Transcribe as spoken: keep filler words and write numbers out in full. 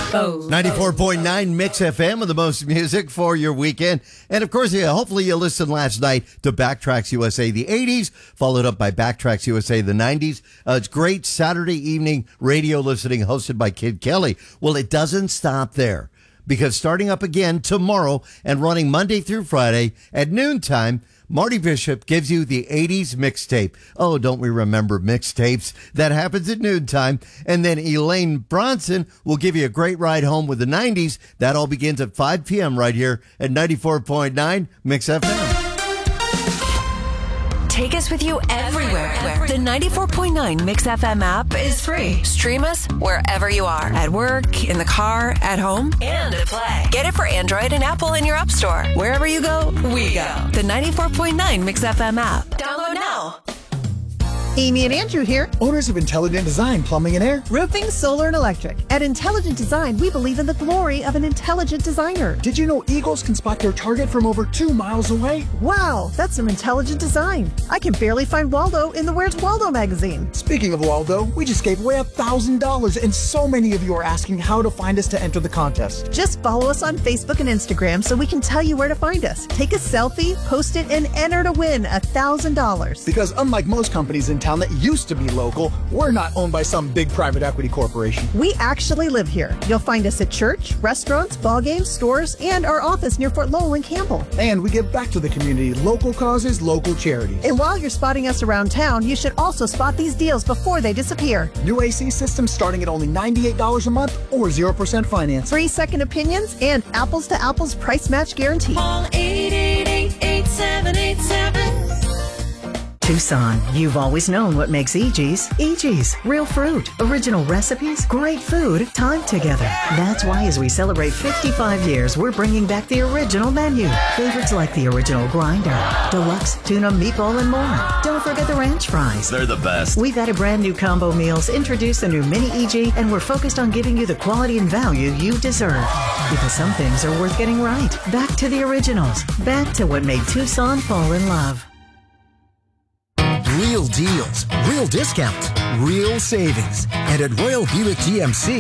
Oh. ninety-four point nine Mix F M with the most music for your weekend. And of course, yeah, hopefully you listened last night to Backtracks U S A, the eighties, followed up by Backtracks U S A, the nineties. Uh, it's great Saturday evening radio listening hosted by Kid Kelly. Well, it doesn't stop there, because starting up again tomorrow and running Monday through Friday at noontime, Marty Bishop gives you the eighties mixtape. Oh, don't we remember mixtapes? That happens at noontime. And then Elaine Bronson will give you a great ride home with the nineties. That all begins at five p.m. right here at ninety-four point nine Mix F M. Take us with you everywhere. everywhere. The ninety-four point nine Mix F M app is free. Stream us wherever you are. At work, in the car, at home, and at play. Get it for Android and Apple in your app store. Wherever you go, we go. The ninety-four point nine Mix F M app. Download now. Amy and Andrew here. Owners of Intelligent Design Plumbing and Air. Roofing, solar, and electric. At Intelligent Design, we believe in the glory of an intelligent designer. Did you know eagles can spot their target from over two miles away? Wow, that's some intelligent design. I can barely find Waldo in the Where's Waldo magazine. Speaking of Waldo, we just gave away one thousand dollars, and so many of you are asking how to find us to enter the contest. Just follow us on Facebook and Instagram so we can tell you where to find us. Take a selfie, post it, and enter to win one thousand dollars. Because unlike most companies in town that used to be local, we're not owned by some big private equity corporation. We actually live here. You'll find us at church, restaurants, ball games, stores, and our office near Fort Lowell and Campbell. And we give back to the community, local causes, local charities. And while you're spotting us around town, you should also spot these deals before they disappear. New A C systems starting at only ninety-eight dollars a month or zero percent finance. Free second opinions and apples to apples price match guarantee. Call eight eight eight, eight seven eight seven. Tucson, you've always known what makes E G's E G's. Real fruit, original recipes, great food, time together. That's why as we celebrate fifty-five years, we're bringing back the original menu. Favorites like the original grinder, deluxe tuna meatball, and more. Don't forget the ranch fries. They're the best. We've added brand new combo meals, introduced the new mini E G, and we're focused on giving you the quality and value you deserve. Because some things are worth getting right. Back to the originals. Back to what made Tucson fall in love. Real deals, real discounts, real savings. And at Royal Buick G M C,